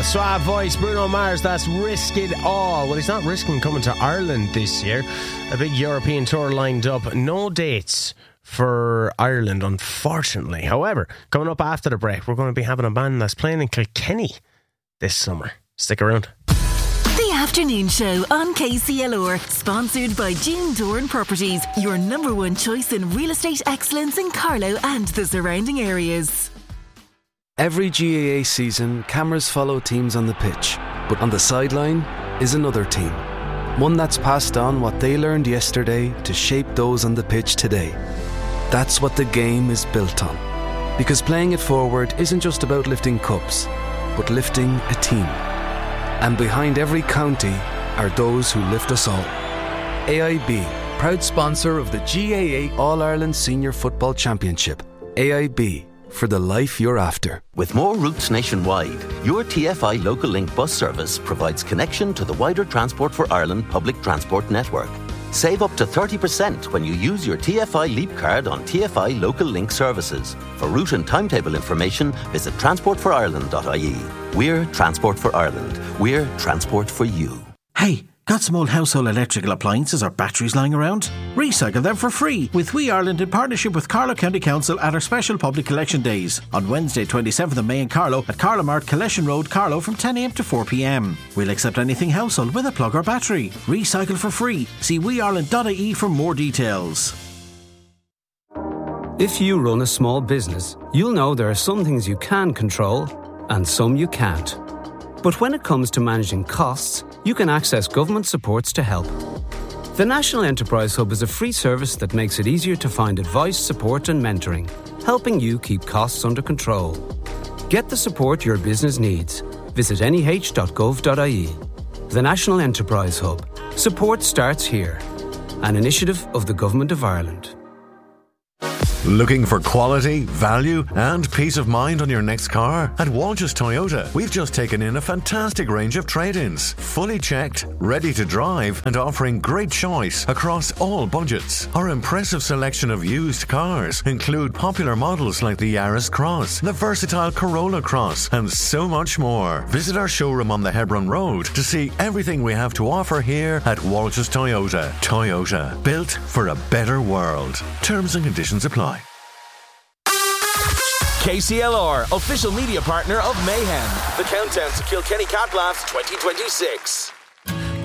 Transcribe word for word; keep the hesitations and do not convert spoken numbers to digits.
Uh, suave voice, Bruno Mars, that's Risk It All. Well, he's not risking coming to Ireland this year. A big European tour lined up. No dates for Ireland, unfortunately. However, coming up after the break, we're going to be having a band that's playing in Kilkenny this summer. Stick around. The Afternoon Show on K C L R, sponsored by June Doran Properties, your number one choice in real estate excellence in Carlow and the surrounding areas. Every G A A season, cameras follow teams on the pitch, but on the sideline is another team. One that's passed on what they learned yesterday to shape those on the pitch today. That's what the game is built on. Because playing it forward isn't just about lifting cups, but lifting a team. And behind every county are those who lift us all. A I B, proud sponsor of the G A A All-Ireland Senior Football Championship. A I B, for the life you're after. With more routes nationwide, your T F I Local Link bus service provides connection to the wider Transport for Ireland public transport network. Save up to thirty percent when you use your T F I Leap card on T F I Local Link services. For route and timetable information, visit transport for ireland dot I E. We're Transport for Ireland. We're transport for you. Hey, got some old household electrical appliances or batteries lying around? Recycle them for free with We Ireland in partnership with Carlow County Council at our special public collection days on Wednesday twenty-seventh of May in Carlow at Carlow Mart Collection Road, Carlow from ten a m to four p m. We'll accept anything household with a plug or battery. Recycle for free. See we ireland dot I E for more details. If you run a small business, you'll know there are some things you can control and some you can't. But when it comes to managing costs, you can access government supports to help. The National Enterprise Hub is a free service that makes it easier to find advice, support and mentoring, helping you keep costs under control. Get the support your business needs. Visit N E H dot gov dot I E. The National Enterprise Hub. Support starts here. An initiative of the Government of Ireland. Looking for quality, value and peace of mind on your next car? At Walsh's Toyota, we've just taken in a fantastic range of trade-ins. Fully checked, ready to drive and offering great choice across all budgets. Our impressive selection of used cars include popular models like the Yaris Cross, the versatile Corolla Cross and so much more. Visit our showroom on the Hebron Road to see everything we have to offer here at Walsh's Toyota. Toyota, built for a better world. Terms and conditions apply. K C L R, official media partner of Mayhem. The countdown to Kilkenny Cat Laughs twenty twenty-six.